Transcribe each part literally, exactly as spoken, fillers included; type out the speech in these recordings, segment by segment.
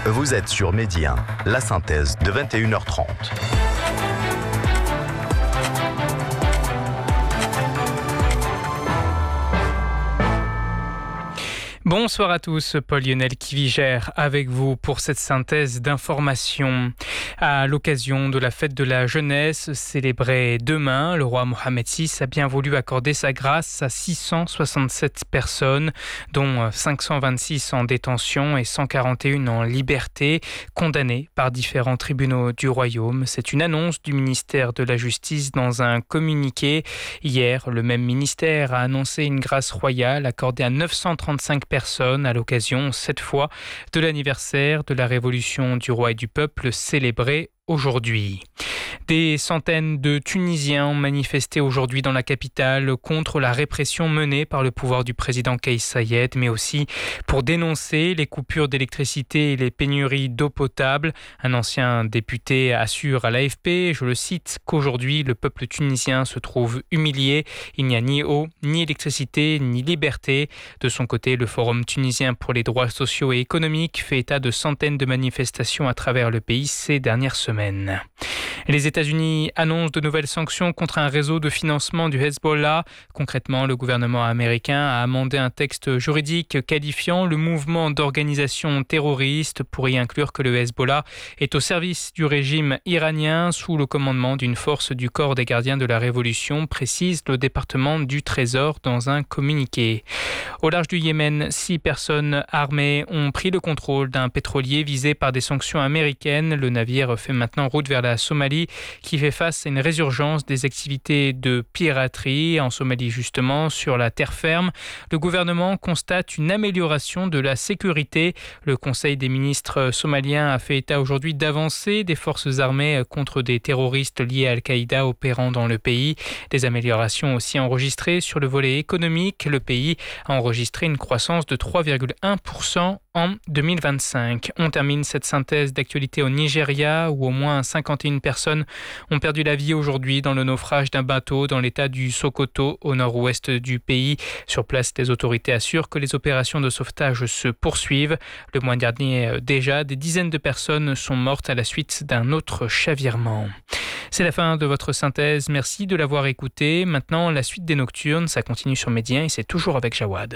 Vous êtes sur Midi un, la synthèse de vingt et une heures trente. Bonsoir à tous, Paul Lionel Kivigère avec vous pour cette synthèse d'informations. À l'occasion de la fête de la jeunesse célébrée demain, le roi Mohamed six a bien voulu accorder sa grâce à six cent soixante-sept personnes, dont cinq cent vingt-six en détention et cent quarante et un en liberté, condamnées par différents tribunaux du royaume. C'est une annonce du ministère de la Justice dans un communiqué. Hier, le même ministère a annoncé une grâce royale accordée à neuf cent trente-cinq personnes à l'occasion, cette fois, de l'anniversaire de la Révolution du roi et du peuple célébrée aujourd'hui. Des centaines de Tunisiens ont manifesté aujourd'hui dans la capitale contre la répression menée par le pouvoir du président Kais Saied, mais aussi pour dénoncer les coupures d'électricité et les pénuries d'eau potable. Un ancien député assure à l'A F P, je le cite, qu'aujourd'hui le peuple tunisien se trouve humilié. Il n'y a ni eau, ni électricité, ni liberté. De son côté, le Forum tunisien pour les droits sociaux et économiques fait état de centaines de manifestations à travers le pays ces dernières semaines. Les États-Unis annoncent de nouvelles sanctions contre un réseau de financement du Hezbollah. Concrètement, le gouvernement américain a amendé un texte juridique qualifiant le mouvement d'organisation terroriste pour y inclure que le Hezbollah est au service du régime iranien sous le commandement d'une force du corps des gardiens de la Révolution, précise le département du Trésor dans un communiqué. Au large du Yémen, six personnes armées ont pris le contrôle d'un pétrolier visé par des sanctions américaines. Le navire fait maintenant route vers la Somalie qui fait face à une résurgence des activités de piraterie en Somalie justement sur la terre ferme. Le gouvernement constate une amélioration de la sécurité. Le Conseil des ministres somaliens a fait état aujourd'hui d'avancées des forces armées contre des terroristes liés à Al-Qaïda opérant dans le pays. Des améliorations aussi enregistrées sur le volet économique. Le pays a enregistré une croissance de trois virgule un pour cent en deux mille vingt-cinq. On termine cette synthèse d'actualité au Nigeria où au moins cinquante et une personnes ont perdu la vie aujourd'hui dans le naufrage d'un bateau dans l'état du Sokoto au nord-ouest du pays. Sur place, les autorités assurent que les opérations de sauvetage se poursuivent. Le mois dernier, déjà, des dizaines de personnes sont mortes à la suite d'un autre chavirement. C'est la fin de votre synthèse. Merci de l'avoir écouté. Maintenant, la suite des Nocturnes, ça continue sur Midi un et c'est toujours avec Jawad.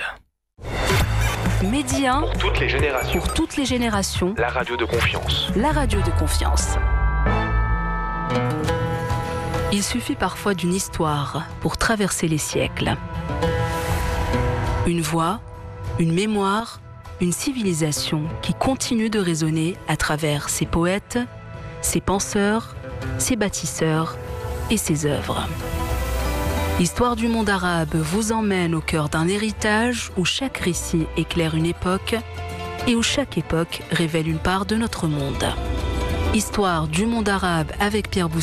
Midi un, pour toutes les générations. Pour toutes les générations. La radio de confiance. La radio de confiance. Il suffit parfois d'une histoire pour traverser les siècles. Une voix, une mémoire, une civilisation qui continue de résonner à travers ses poètes, ses penseurs, ses bâtisseurs et ses œuvres. L'histoire du monde arabe vous emmène au cœur d'un héritage où chaque récit éclaire une époque et où chaque époque révèle une part de notre monde. Histoire du monde arabe avec Pierre Boussy.